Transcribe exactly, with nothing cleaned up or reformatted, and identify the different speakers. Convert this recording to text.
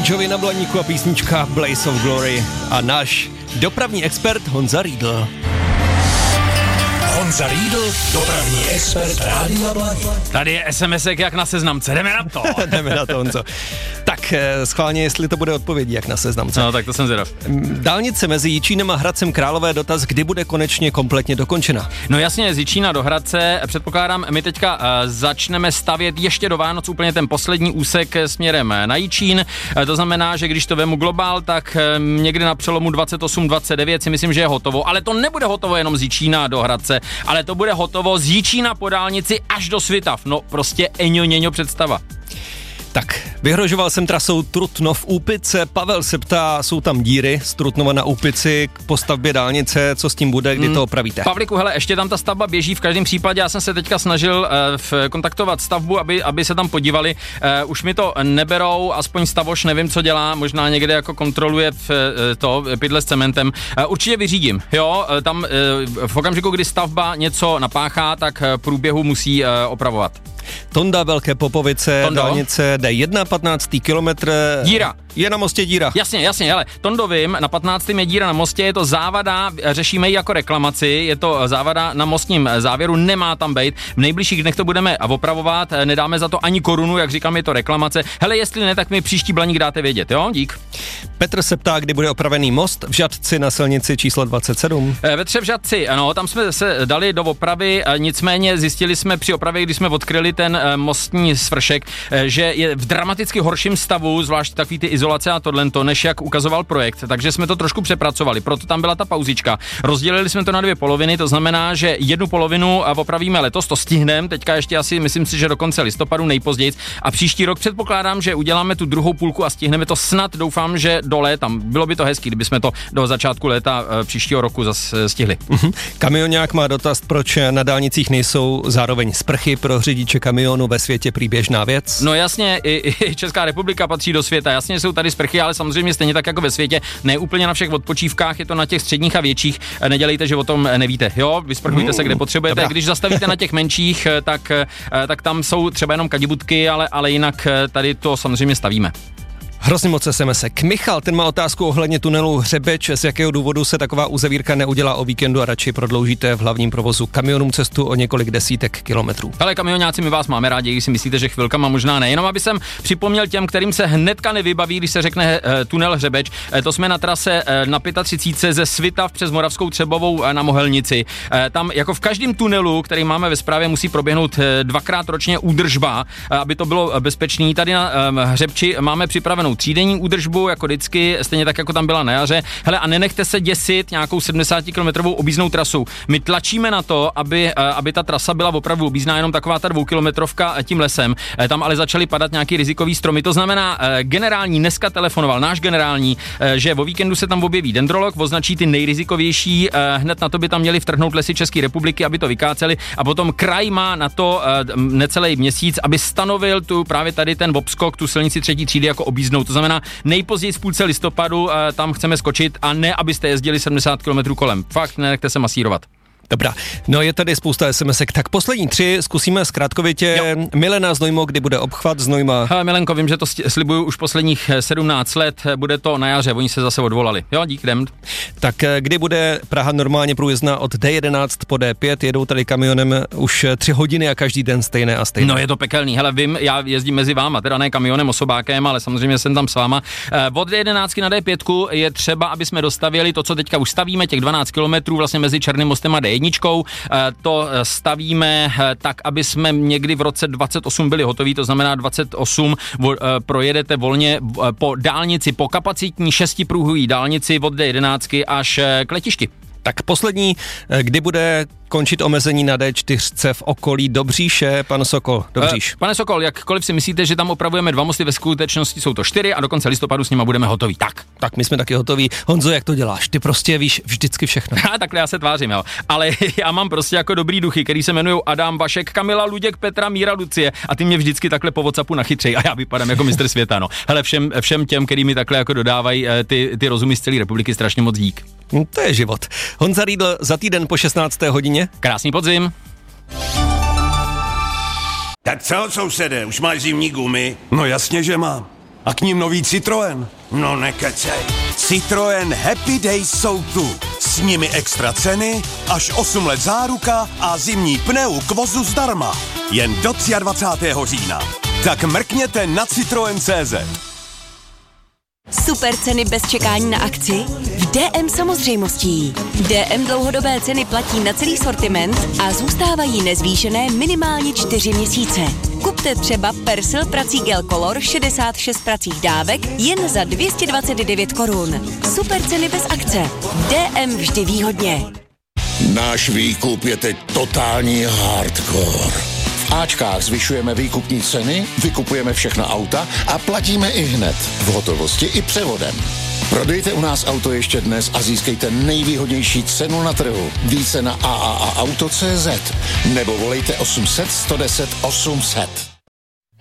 Speaker 1: Bon Jovi na Blaníku a písnička Blaze of Glory a náš dopravní expert Honza Riedl.
Speaker 2: Honza Riedl, dopravní expert Rádia Blaník.
Speaker 3: Tady je SMSek jak na seznamce, jdeme na to.
Speaker 1: Jdeme na to, Honzo. Tak schválně, jestli to bude odpovědí jak na seznamce.
Speaker 3: No, tak to jsem zvědav.
Speaker 1: Dálnice mezi Jičínem a Hradcem Králové, dotaz, kdy bude konečně kompletně dokončena?
Speaker 3: No jasně, z Jičína do Hradce, předpokládám, my teďka uh, začneme stavět ještě do Vánoc úplně ten poslední úsek směrem na Jičín. Uh, to znamená, že když to vemu globál, tak uh, někdy na přelomu dvacet osm dvacet devět si myslím, že je hotovo, ale to nebude hotovo jenom z Jičína do Hradce, ale to bude hotovo z Jičína po dálnici až do Svitav. No prostě eňo něňo představa.
Speaker 1: Tak, vyhrožoval jsem trasou Trutnov Úpice. Pavel se ptá, jsou tam díry z Trutnova na Úpici k postavbě dálnice, co s tím bude, kdy hmm. to opravíte?
Speaker 3: Pavliku, hele, ještě tam ta stavba běží v každém případě, já jsem se teďka snažil uh, kontaktovat stavbu, aby, aby se tam podívali. Uh, už mi to neberou, aspoň stavoš, nevím, co dělá, možná někde jako kontroluje v, uh, to pytle s cementem. Uh, určitě vyřídím, jo, uh, tam uh, v okamžiku, kdy stavba něco napáchá, tak uh, průběhu musí uh, opravovat.
Speaker 1: Tonda, Velké Popovice,
Speaker 3: Tondo?
Speaker 1: Dálnice D jedna, patnáctý kilometr.
Speaker 3: Díra.
Speaker 1: Je na mostě díra.
Speaker 3: Jasně, jasně, hele, Tondovým na patnáctém je díra na mostě, je to závada, řešíme ji jako reklamaci, je to závada na mostním závěru, nemá tam bejt. V nejbližších dnech to budeme opravovat, nedáme za to ani korunu, jak říkám, je to reklamace. Hele, jestli ne, tak mi příští Blaník dáte vědět, jo? Dík.
Speaker 1: Petr se ptá, kdy bude opravený most v Žatci na silnici číslo dvacet sedm.
Speaker 3: Ve Tře v Žatci, ano, tam jsme se dali do opravy, nicméně zjistili jsme při opravě, když jsme odkryli ten mostní svršek, že je v dramaticky horším stavu, zvlášť takový ty izolace a tohle, než jak ukazoval projekt, takže jsme to trošku přepracovali, proto tam byla ta pauzička. Rozdělili jsme to na dvě poloviny, to znamená, že jednu polovinu opravíme letos, to stihneme, teďka ještě asi, myslím si, že do konce listopadu nejpozději, a příští rok předpokládám, že uděláme tu druhou půlku a stihneme to snad, doufám, že do léta. Bylo by to hezký, kdybychom to do začátku léta příštího roku zase stihli.
Speaker 1: Mm-hmm. Kamionák má dotaz, proč na dálnicích nejsou zároveň sprchy pro řidiče kamionu, ve světě prý běžná věc.
Speaker 3: No jasně, i, i Česká republika patří do světa, jasně jsou tady sprchy, ale samozřejmě stejně tak jako ve světě, ne úplně na všech odpočívkách, je to na těch středních a větších, nedělejte, že o tom nevíte, jo, vysprchujte mm, se, kde potřebujete, dobrá. Když zastavíte na těch menších, tak, tak tam jsou třeba jenom kadibutky, ale, ale jinak tady to samozřejmě stavíme.
Speaker 1: Hrozně moc SMSek. Michal, ten má otázku ohledně tunelu Hřebeč. Z jakého důvodu se taková uzavírka neudělá o víkendu a radši prodloužíte v hlavním provozu kamionům cestu o několik desítek kilometrů?
Speaker 3: Ale kamionáci, my vás máme rádi, když si myslíte, že chvilkama možná ne. Jenom aby jsem připomněl těm, kterým se hnedka nevybaví, když se řekne e, tunel Hřebeč. E, to jsme na trase e, na třicet pět ze Svitav přes Moravskou Třebovou e, na Mohelnici. E, tam jako v každém tunelu, který máme ve správě, musí proběhnout e, dvakrát ročně údržba, e, aby to bylo bezpečné. Tady na e, Hřebči máme připravenou třídenní údržbu, jako vždycky, stejně tak, jako tam byla na jaře. Hele, a nenechte se děsit nějakou sedmdesátikilometrovou objízdnou trasou. My tlačíme na to, aby, aby ta trasa byla opravdu objízdná, jenom taková ta dvoukilometrovka tím lesem. Tam ale začaly padat nějaký rizikový stromy. To znamená, generální dneska telefonoval, náš generální, že o víkendu se tam objeví dendrolog, označí ty nejrizikovější, hned na to by tam měli vtrhnout Lesy České republiky, aby to vykáceli, a potom kraj má na to necelý měsíc, aby stanovil tu právě tady ten obskok, tu silnici třetí třídy jako objízdnou. To znamená, nejpozději v půlce listopadu tam chceme skočit, a ne, abyste jezdili sedmdesát kilometrů kolem. Fakt, nenechte se masírovat.
Speaker 1: Dobrá, no je tady spousta SMSek, tak poslední tři zkusíme zkrátkovitě. Jo. Milena Znojmo, kdy bude obchvat Znojma?
Speaker 3: Hele, Milenko, vím, že to slibuju už posledních sedmnáct let, bude to na jaře, oni se zase odvolali. Jo, dík, jdem.
Speaker 1: Tak kdy bude Praha normálně průjezdná od D jedenáct po D pět, jedou tady kamionem už tři hodiny a každý den stejné a stejné.
Speaker 3: No je to pekelný, hele, vím, já jezdím mezi váma, teda ne kamionem, osobákem, ale samozřejmě jsem tam s váma. Od D jedenáct na D pět je třeba, aby jsme dostavili to, co teďka už stavíme, těch dvanáct kilometrů vlastně mezi Černým mostem a D jedna. To stavíme tak, aby jsme někdy v roce dvacet osm byli hotoví, to znamená dvacet osm projedete volně po dálnici, po kapacitní šestipruhové dálnici od D jedenáct až k letišti.
Speaker 1: Tak poslední, kdy bude končit omezení na D čtyři v okolí Dobříše, pan Sokol, Dobříš.
Speaker 3: Pane Sokol, jakkoliv si myslíte, že tam opravujeme dva mosty, ve skutečnosti jsou to čtyři a do konce listopadu s nima budeme hotoví. Tak.
Speaker 1: Tak my jsme taky hotoví. Honzo, jak to děláš? Ty prostě víš vždycky všechno.
Speaker 3: A takhle já se tvářím, jo. Ale já mám prostě jako dobrý duchy, který se jmenují Adam, Vašek, Kamila, Luděk, Petra, Míra, Lucie, a ty mě vždycky takhle po WhatsAppu nachytřej a já vypadám jako mistr světa, no. Hele, všem, všem těm, který mi takhle jako dodávají ty, ty rozumy z celé republiky, strašně moc dík.
Speaker 1: No, to je život. Honza Riedl za týden po šestnácté hodině.
Speaker 3: Krásný podzim.
Speaker 2: Tak co, sousede, už máš zimní gumy?
Speaker 4: No jasně, že mám. A k ním nový Citroën. No nekecej. Citroën Happy Days jsou tu. S nimi extra ceny, až osm let záruka a zimní pneu k vozu zdarma. Jen do dvacátého třetího října. Tak mrkněte na Citroën tečka cé zet.
Speaker 5: Super ceny bez čekání na akci? V D M samozřejmostí. D M dlouhodobé ceny platí na celý sortiment a zůstávají nezvýšené minimálně čtyři měsíce. Kupte třeba Persil prací Gel Color šedesát šest pracích dávek jen za dvě stě dvacet devět korun. Super ceny bez akce. D M vždy výhodně.
Speaker 6: Náš výkup je teď totální hardcore. V Ačkách zvyšujeme výkupní ceny, vykupujeme všechna auta a platíme i hned. V hotovosti i převodem. Prodejte u nás auto ještě dnes a získejte nejvýhodnější cenu na trhu. Více na a a a auto tečka cé zet nebo volejte osm set sto deset osm set.